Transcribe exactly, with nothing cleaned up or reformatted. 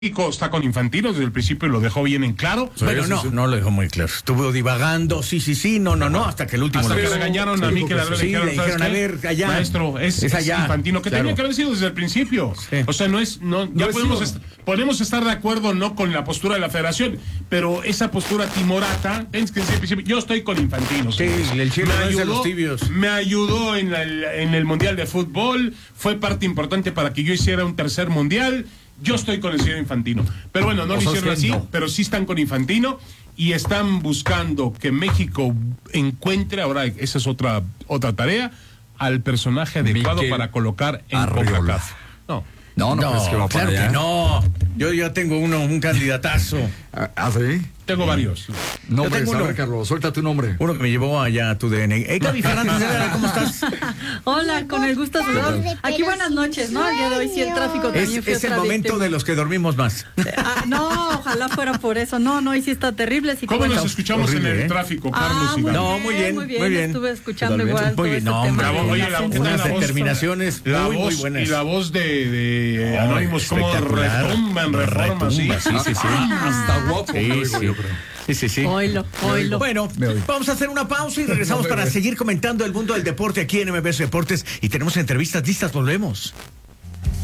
México está con Infantino, desde el principio lo dejó bien en claro. Sí, bueno, no, sí. no lo dejó muy claro. Estuvo divagando, sí, sí, sí, no, no, no, hasta que el último... Hasta lo que le regañaron sí, a mí, que la sí, le dijeron, a ver, allá. Maestro, es, es, allá. es Infantino, que claro. tenía que haber sido desde el principio. Sí. O sea, no es... no Ya no podemos, est podemos estar de acuerdo no con la postura de la federación, pero esa postura timorata, es que yo estoy con Infantino. Sí, el cielo me ayudó, ayudó, los tibios. Me ayudó en el, en el Mundial de Fútbol, fue parte importante para que yo hiciera un tercer Mundial. Yo estoy con el señor Infantino. Pero bueno, no lo hicieron así, no. pero sí están con Infantino y están buscando que México encuentre, ahora esa es otra otra tarea, al personaje adecuado Miquel para colocar en CONCACAF. No. No, no, no pues que va claro para allá. Que no. Yo ya tengo uno, un candidatazo. ¿Ah, sí? Tengo varios. Nombres, a ver, Carlos, suelta tu nombre. Uno que me llevó allá a tu D N I. Hey, Gaby Fernández, ¿cómo estás? Hola, con el gusto de saludar. Aquí buenas noches, ¿no? El día de hoy sí el tráfico también es, fue Es el momento víctima. de los que dormimos más. Ah, no, ojalá fuera por eso. No, no, hoy sí está terrible. Sí, ¿Cómo bueno. nos escuchamos horrible, en el ¿eh? tráfico, ah, Carlos? Muy y no, muy bien, muy bien, muy bien. Estuve escuchando Totalmente. igual todo Oye, este no, hombre, tema. Oye, la, unas determinaciones la muy, voz, muy buenas. Y la voz de, de oh, Anónimos, como retumba en reforma, sí. Sí, sí, sí. Hasta guapo. Sí, sí. Sí, sí, sí. Oilo, oilo. Bueno, vamos a hacer una pausa y regresamos para seguir comentando el mundo del deporte aquí en M B S Deportes. Y tenemos entrevistas listas, volvemos.